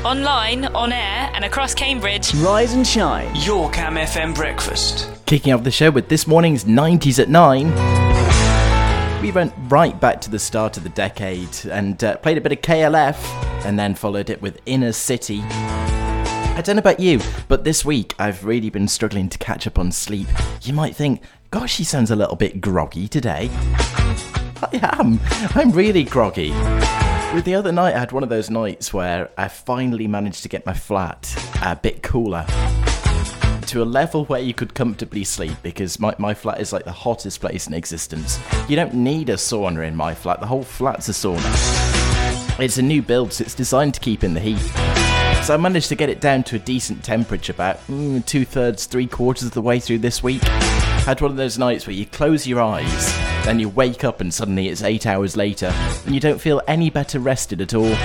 online, on air, and across Cambridge. Rise and shine. Your Cam FM breakfast. Kicking off the show with this morning's 90s at 9. We went right back to the start of the decade and played a bit of KLF and then followed it with Inner City. I don't know about you, but this week I've really been struggling to catch up on sleep. You might think, gosh, he sounds a little bit groggy today. I am. I'm really groggy. With the other night, I had one of those nights where I finally managed to get my flat a bit cooler to a level where you could comfortably sleep, because my flat is like the hottest place in existence. You don't need a sauna in my flat. The whole flat's a sauna. It's a new build, so it's designed to keep in the heat. So I managed to get it down to a decent temperature about 2/3, 3/4 of the way through this week. Had one of those nights where you close your eyes, then you wake up and suddenly it's 8 hours later, and you don't feel any better rested at all.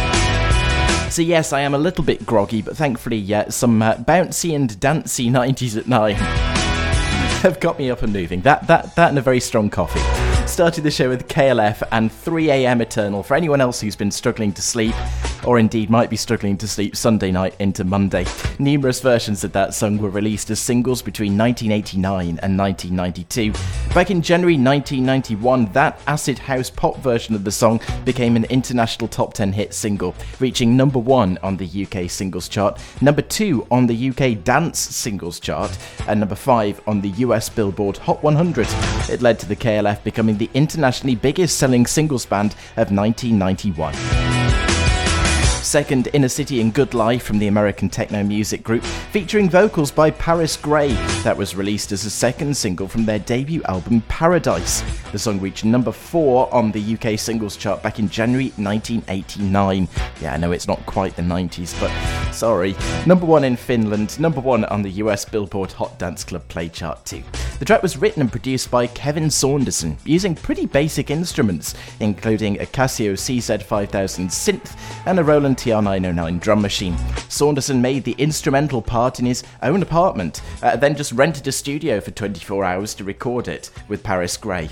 So yes, I am a little bit groggy, but thankfully some bouncy and dancey 90s at 9 have got me up and moving. That and a very strong coffee. Started the show with KLF and 3am Eternal for anyone else who's been struggling to sleep, or indeed might be struggling to sleep Sunday night into Monday. Numerous versions of that song were released as singles between 1989 and 1992. Back in January 1991, that acid house pop version of the song became an international top 10 hit single, reaching number 1 on the UK singles chart, number 2 on the UK dance singles chart, and number 5 on the US Billboard Hot 100. It led to the KLF becoming the internationally biggest selling singles band of 1991. Second, Inner City and Good Life from the American techno music group, featuring vocals by Paris Grey. That was released as a second single from their debut album Paradise. The song reached number 4 on the UK singles chart back in January 1989. Yeah, I know it's not quite the 90s, but sorry. Number 1 in Finland, number 1 on the US Billboard Hot Dance Club Play Chart too. The track was written and produced by Kevin Saunderson, using pretty basic instruments, including a Casio CZ5000 synth and a Roland TR-909 drum machine. Saunderson made the instrumental part in his own apartment, then just rented a studio for 24 hours to record it with Paris Grey.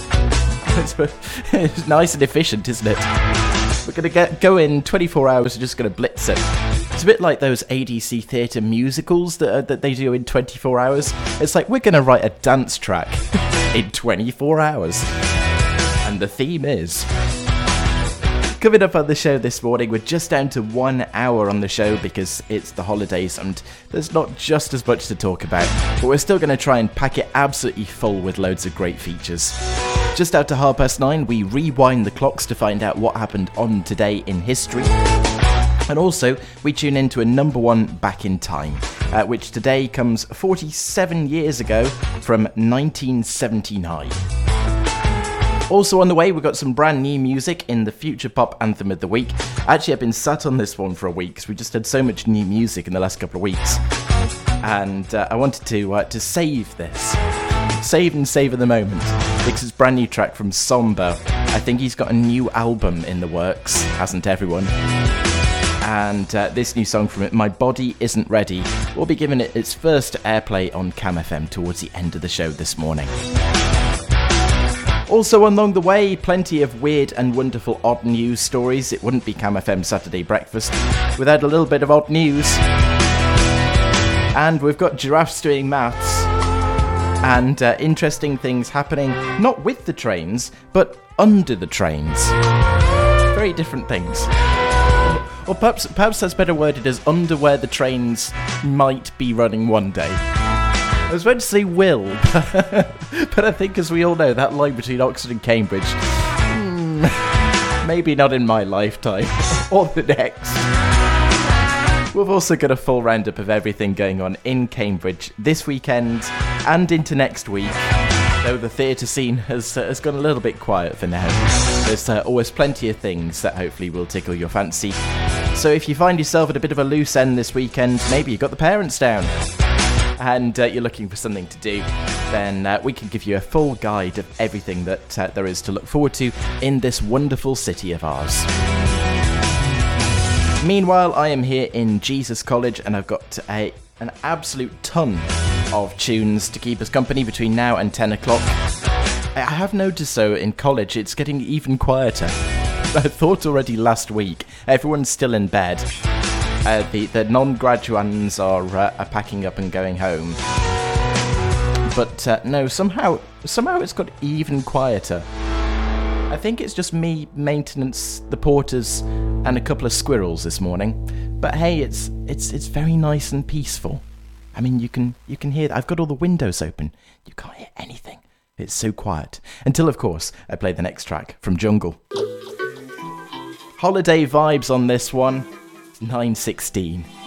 It's nice and efficient, isn't it? We're going to go in 24 hours, we're just going to blitz it. It's a bit like those ADC theatre musicals that they do in 24 hours. It's like, we're going to write a dance track in 24 hours. And the theme is... Coming up on the show this morning, we're just down to 1 hour on the show because it's the holidays and there's not just as much to talk about, but we're still going to try and pack it absolutely full with loads of great features. Just after 9:30, we rewind the clocks to find out what happened on today in history. And also, we tune into a number 1 back in time, which today comes 47 years ago from 1979. Also on the way, we've got some brand new music in the Future Pop Anthem of the Week. Actually, I've been sat on this one for a week because we just had so much new music in the last couple of weeks. And I wanted to save this. Save and savour the moment. Because it's a brand new track from Sombo. I think he's got a new album in the works, hasn't everyone? And this new song from it, My Body Isn't Ready, will be giving it its first airplay on Cam FM towards the end of the show this morning. Also along the way, plenty of weird and wonderful odd news stories. It wouldn't be Cam FM Saturday Breakfast without a little bit of odd news. And we've got giraffes doing maths. And interesting things happening, not with the trains, but under the trains. Very different things. Or perhaps that's better worded as under where the trains might be running one day. I was meant to say will, but I think, as we all know, that line between Oxford and Cambridge, maybe not in my lifetime, or the next. We've also got a full roundup of everything going on in Cambridge this weekend and into next week, though the theatre scene has gone a little bit quiet for now. There's always plenty of things that hopefully will tickle your fancy. So if you find yourself at a bit of a loose end this weekend, maybe you've got the parents down, and you're looking for something to do, then we can give you a full guide of everything that there is to look forward to in this wonderful city of ours. Meanwhile, I am here in Jesus College and I've got an absolute ton of tunes to keep us company between now and 10 o'clock. I have noticed, though, in college it's getting even quieter. I thought already last week, everyone's still in bed. The non-graduands are packing up and going home. But no, somehow it's got even quieter. I think it's just me, maintenance, the porters, and a couple of squirrels this morning. But hey, it's very nice and peaceful. I mean, you can hear that. I've got all the windows open. You can't hear anything. It's so quiet. Until, of course, I play the next track from Jungle. Holiday vibes on this one. 9:16.